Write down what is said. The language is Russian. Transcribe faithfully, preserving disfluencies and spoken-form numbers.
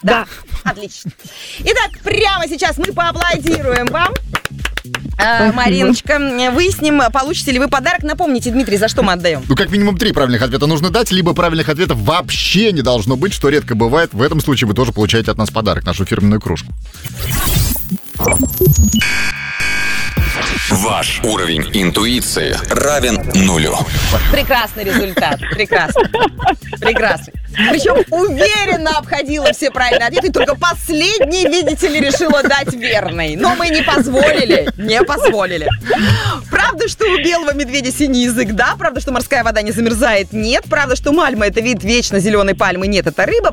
Да. Отлично. Итак, прямо сейчас мы поаплодируем вам. А, Мариночка, выясним, получите ли вы подарок. Напомните, Дмитрий, за что мы отдаем? Ну, как минимум три правильных ответа нужно дать, либо правильных ответов вообще не должно быть, что редко бывает. В этом случае вы тоже получаете от нас подарок, нашу фирменную кружку. Ваш уровень интуиции равен нулю. Прекрасный результат. Прекрасный. Прекрасный. Причем уверенно обходила все правильные ответы, только последний, видите ли, решила дать верный. Но мы не позволили, не позволили. Правда, что у белого медведя синий язык? Да. Правда, что морская вода не замерзает? Нет. Правда, что мальма — это вид вечно зеленой пальмы? Нет, это рыба.